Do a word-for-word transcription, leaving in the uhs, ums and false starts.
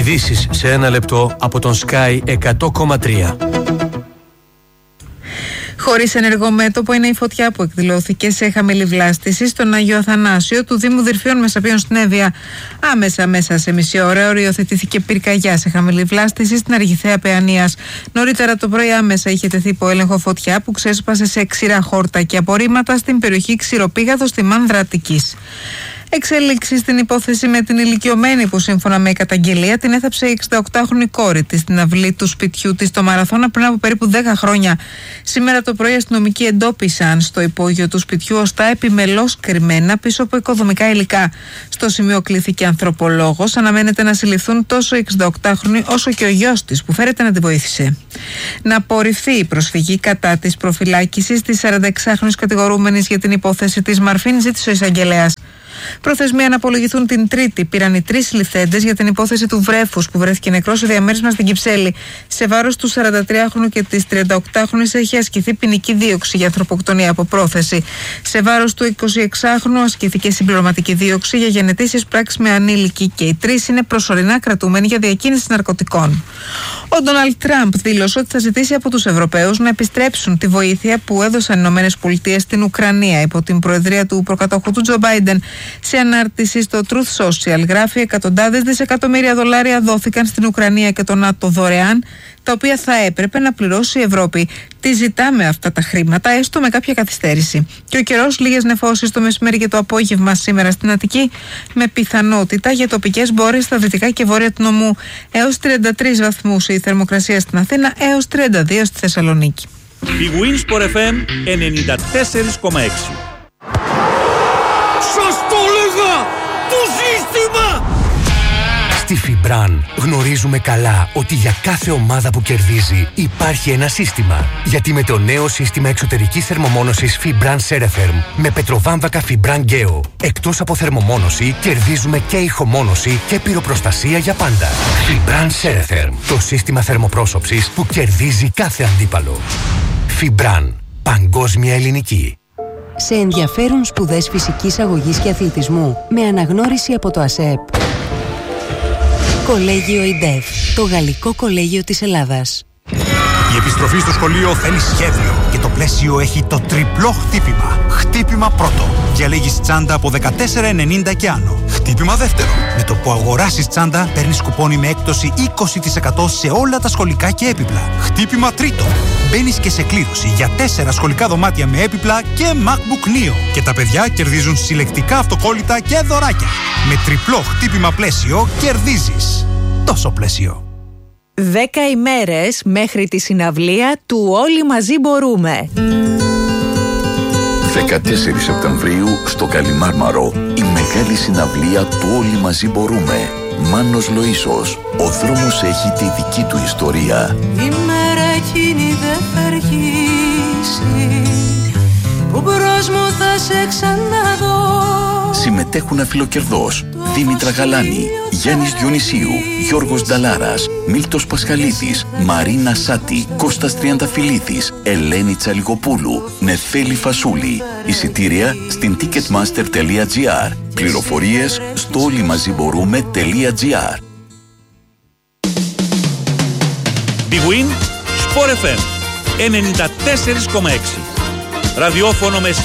Ειδήσεις σε ένα λεπτό από τον Sky εκατό κόμμα τρία. Χωρίς ενεργό μέτωπο είναι η φωτιά που εκδηλώθηκε σε χαμηλή βλάστηση στον Άγιο Αθανάσιο του Δήμου Δυρφιών Μεσαπίων στην Εύβοια. Άμεσα μέσα σε μισή ώρα οριοθετήθηκε πυρκαγιά σε χαμηλή βλάστηση στην Αργιθέα Παιανίας. Νωρίτερα το πρωί άμεσα είχε τεθεί υπό έλεγχο φωτιά που ξέσπασε σε ξηρά χόρτα και απορρίμματα στην περιοχή Ξηροπήγαδο στη Μάνδρα Αττικής. Εξέλιξη στην υπόθεση με την ηλικιωμένη που σύμφωνα με η καταγγελία την έθαψε η εξηνταοκτάχρονη κόρη της στην αυλή του σπιτιού της στο Μαραθώνα πριν από περίπου δέκα χρόνια. Σήμερα το πρωί οι αστυνομικοί εντόπισαν στο υπόγειο του σπιτιού οστά επιμελώς κρυμμένα πίσω από οικοδομικά υλικά. Στο σημείο κλήθηκε ανθρωπολόγος. Αναμένεται να συλληφθούν τόσο η εξηνταοκτάχρονη όσο και ο γιος της που φέρεται να τη βοήθησε. Να απορριφθεί η προσφυγή κατά της προφυλάκησης της σαρανταεξάχρονης κατηγορούμενης για την υπόθεση της Μαρφίν, ζήτησε ο εισαγγελέας. Προθεσμία να απολογηθούν την Τρίτη πήραν οι τρεις συλληφθέντες για την υπόθεση του βρέφους που βρέθηκε νεκρός σε διαμέρισμα στην Κυψέλη. Σε βάρος του σαραντατριάχρονου και της τριανταοκτάχρονης έχει ασκηθεί ποινική δίωξη για ανθρωποκτονία από πρόθεση. Σε βάρος του εικοσιεξάχρονου ασκήθηκε συμπληρωματική δίωξη για γενετήσεις πράξεις με ανήλικη και οι τρεις είναι προσωρινά κρατούμενοι για διακίνηση ναρκωτικών. Ο Ντόναλντ Τραμπ δήλωσε ότι θα ζητήσει από τους Ευρωπαίους να επιστρέψουν τη βοήθεια που έδωσαν οι ΗΠΑ στην Ουκρανία υπό την προεδρία του προκατόχου του Τζο Μπάιντεν. Σε ανάρτηση στο Truth Social γράφει εκατοντάδες δισεκατομμύρια δολάρια δόθηκαν στην Ουκρανία και το ΝΑΤΟ δωρεάν, τα οποία θα έπρεπε να πληρώσει η Ευρώπη. Τι ζητάμε αυτά τα χρήματα, έστω με κάποια καθυστέρηση. Και ο καιρός, λίγες νεφώσεις το μεσημέρι και το απόγευμα σήμερα στην Αττική, με πιθανότητα για τοπικές μπόρες στα δυτικά και βόρεια του νομού. Έως τριάντα τρεις βαθμούς η θερμοκρασία στην Αθήνα, έως τριάντα δύο στη Θεσσαλονίκη. Η Winsport εφ εμ ενενήντα τέσσερα κόμμα έξι. Σας το έλεγα! Το σύστημα! Στη Φιμπραν γνωρίζουμε καλά ότι για κάθε ομάδα που κερδίζει υπάρχει ένα σύστημα. Γιατί με το νέο σύστημα εξωτερικής θερμομόνωσης Fibran Ceretherm με πετροβάμβακα Fibran Geo, εκτός από θερμομόνωση κερδίζουμε και ηχομόνωση και πυροπροστασία για πάντα. Fibran Ceretherm, το σύστημα θερμοπρόσωψης που κερδίζει κάθε αντίπαλο. Fibran, παγκόσμια ελληνική. Σε ενδιαφέρουν σπουδές φυσικής αγωγής και αθλητισμού με αναγνώριση από το ΑΣΕΠ. Κολέγιο ΙΝΤΕΦ, το γαλλικό κολέγιο της Ελλάδας. Η επιστροφή στο σχολείο θέλει σχέδιο και το πλαίσιο έχει το τριπλό χτύπημα. Χτύπημα πρώτο. Διαλέγεις τσάντα από δεκατέσσερα ενενήντα και άνω. Χτύπημα δεύτερο. Με το που αγοράσεις τσάντα παίρνεις κουπόνι με έκπτωση είκοσι τοις εκατό σε όλα τα σχολικά και έπιπλα. Χτύπημα τρίτο. Μπαίνεις και σε κλήρωση για τέσσερα σχολικά δωμάτια με έπιπλα και MacBook Neo. Και τα παιδιά κερδίζουν συλλεκτικά αυτοκόλλητα και δωράκια. Με τριπλό χτύπημα πλαίσιο κερδίζεις. Τόσο πλαίσιο. Δέκα ημέρες μέχρι τη συναυλία του Όλοι Μαζί Μπορούμε. δεκατέσσερις Σεπτεμβρίου στο Καλιμάρμαρο η μεγάλη συναυλία του Όλοι Μαζί Μπορούμε. Μάνος Λοΐσος. Ο δρόμος έχει τη δική του ιστορία. Η μέρα εκείνη δεν θα αργήσει που μπρος μου θα σε ξαναδώ. Συμμετέχουν αφιλοκερδός Δήμητρα Γαλάνη, Γιάννης Διονυσίου, Γιώργος Νταλάρας, Μίλτος Πασχαλίδης, Μαρίνα Σάτη, Κώστας Τριανταφυλλίδης, Ελένη Τσαλιγοπούλου, Νεφέλη Φασούλη. Εισιτήρια στην ticketmaster τελεία gr. Πληροφορίες στο όλοιμαζιμπορούμε.gr. Big Win Sport εφ εμ ενενήντα τέσσερα κόμμα έξι. Ραδιόφωνο με